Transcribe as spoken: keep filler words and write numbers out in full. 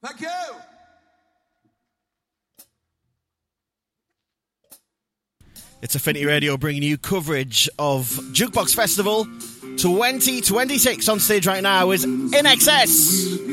Thank you. It's Affinity Radio bringing you coverage of Jukebox Festival twenty twenty-six. On stage right now is I N X S.